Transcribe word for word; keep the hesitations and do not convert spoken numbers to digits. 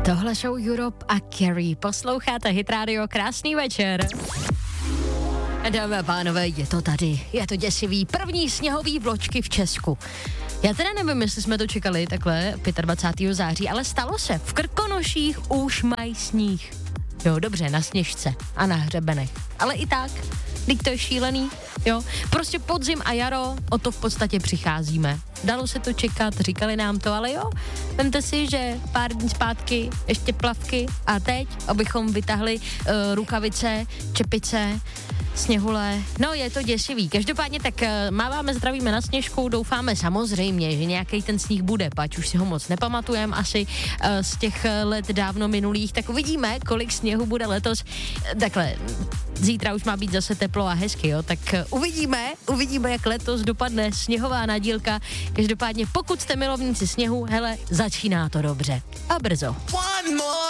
Tohle show Europe a Carrie. Posloucháte Hit Radio, krásný večer. Dámy a pánové, je to tady. Je to děsivý. První sněhový vločky v Česku. Já teda nevím, jestli jsme to čekali takhle dvacátého pátého září, ale stalo se. V Krkonoších už mají sníh. Jo, dobře, na Sněžce a na hřebenech. Ale i tak, teď to je šílený, jo. Prostě podzim a jaro, o to v podstatě přicházíme. Dalo se to čekat, říkali nám to, ale jo, vemte si, že pár dní zpátky ještě plavky a teď, abychom vytahli uh, rukavice, čepice, sněhule, no je to děsivý. Každopádně tak uh, máváme, zdravíme na Sněžku, doufáme samozřejmě, že nějaký ten sníh bude, pač už si ho moc nepamatujeme asi uh, z těch let dávno minulých, tak uvidíme, kolik sněhu bude letos. Takhle, zítra už má být zase teplo a hezky, jo, tak uh, uvidíme, uvidíme, jak letos dopadne sněhová nadílka. Každopádně pokud jste milovníci sněhu, hele, začíná to dobře. A brzo.